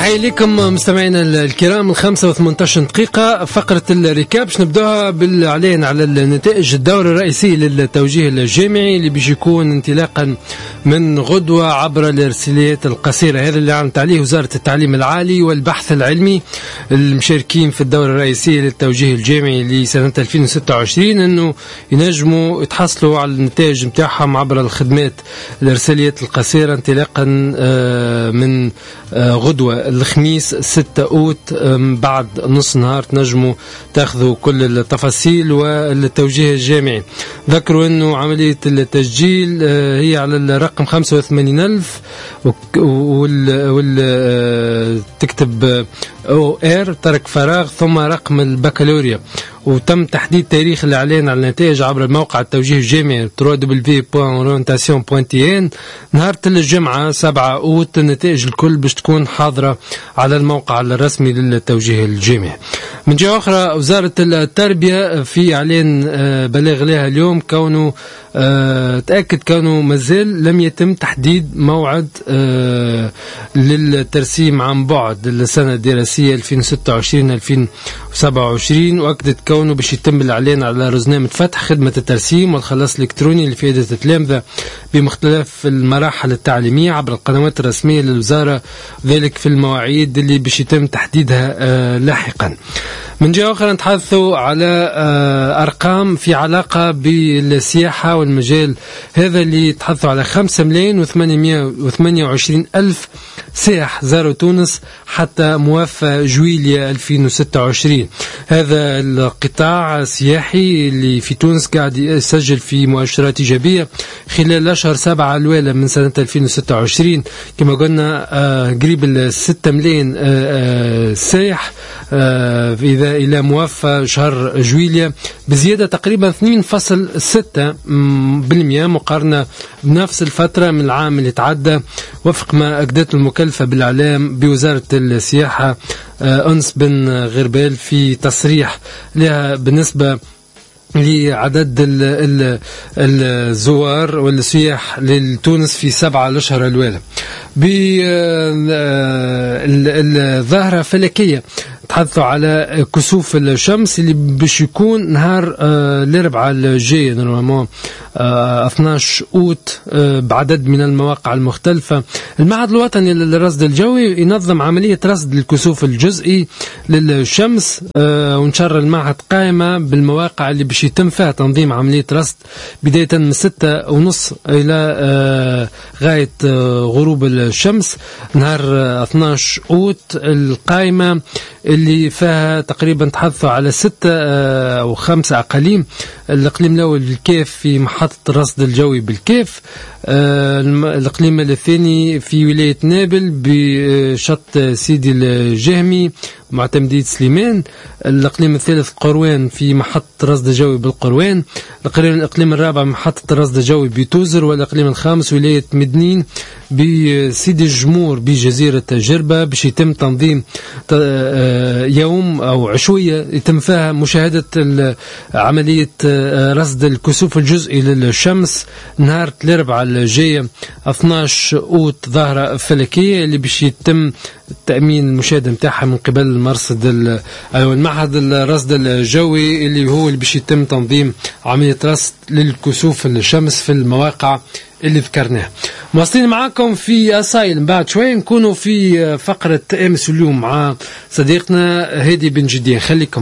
تحية لكم مستمعينا الكرام. 5:18 دقيقة فقرة الركاب باش نبدوها بالإعلان على النتائج الدورة الرئيسي للتوجيه الجامعي اللي بيش يكون انطلاقا من غدوة عبر الإرساليات القصيرة. هذا اللي عملت عليه وزارة التعليم العالي والبحث العلمي المشاركين في الدورة الرئيسية للتوجيه الجامعي لسنة 2026 انه ينجموا يتحصلوا على النتائج متاعهم عبر الخدمات الإرساليات القصيرة انطلاقا من غدوة الخميس 6 أوت بعد نص نهار تنجموا تاخذوا كل التفاصيل والتوجيه الجامعي. ذكروا أنه عملية التسجيل هي على الرقم 85,000 تكتب OR ترك فراغ ثم رقم البكالوريا، وتم تحديد تاريخ الإعلان على النتائج عبر الموقع التوجيه الجامعي www.orientation.in نهار الجمعة 7 أوت. النتائج الكل باش تكون حاضرة على الموقع الرسمي للتوجيه الجامعي. من جهة أخرى وزارة التربية في إعلان بلاغ لها اليوم كونه تأكد كونه مازال لم يتم تحديد موعد للترسيم عن بعد للسنة الدراسية 2026-2027، وأكدت كونه باش يتم الإعلان على رزنامة فتح خدمة الترسيم والخلاص الإلكتروني لفائدة التلامذة بمختلف المراحل التعليمية عبر القنوات الرسمية للوزارة، ذلك في المواعيد اللي باش يتم تحديدها لاحقا. من جهة أخرى نتحدثوا على أرقام في علاقة بالسياحة والمجال هذا اللي تحدثوا على 5,828,000 سائح زاروا تونس حتى موافى جويلية 2026. هذا القطاع السياحي اللي في تونس قاعد يسجل في مؤشرات إيجابية خلال الأشهر 7 الأولى من سنة 2026 كما قلنا قريب 6 ملايين سائح إلى موافى شهر جويلية بزيادة تقريبا 2.6% مقارنة بنفس الفترة من العام اللي تعدى، وفق ما أكدت المكلفة بالإعلام بوزارة السياحة أنس بن غربال في تصريح لها بالنسبة لعدد الزوار والسياح لتونس في 7 الأشهر الأولى. بالظاهرة فلكية تحدثوا على كسوف الشمس اللي باش يكون نهار الأربعاء الجاي نورمالمون 12 أوت بعدد من المواقع المختلفة. المعهد الوطني للرصد الجوي ينظم عملية رصد الكسوف الجزئي للشمس، ونشر المعهد قائمة بالمواقع اللي باش يتم فيها تنظيم عملية رصد بداية من 6:30 إلى غاية غروب الشمس نهار 12 أوت. القائمة اللي فيها تقريبا تحدثوا على 6 أو 5 أقاليم. الإقليم الأول بالكيف في محطة الرصد الجوي بالكيف، الإقليم الثاني في ولاية نابل بشط سيدي الجهمي معتمدية سليمان، الإقليم الثالث قروان في محطة الرصد الجوي بالقروان، الإقليم الرابع محطة الرصد الجوي بتوزر، والإقليم الخامس ولاية مدنين بسيدي الجمور بجزيرة جربة. باش يتم تنظيم يوم أو عشوية يتم فيها مشاهدة عملية رصد الكسوف الجزئي للشمس نهار الأربعاء الجاية 12 أوت ظاهرة فلكية اللي باش يتم تأمين المشاهدة متاعها من قبل المرصد المعهد الرصد الجوي اللي هو اللي باش يتم تنظيم عملية رصد للكسوف الشمس في المواقع اللي ذكرناها. مواصلين معاكم في أصايل، بعد شوي نكونوا في فقرة أمس اليوم مع صديقنا هادي بن جديان. خليكم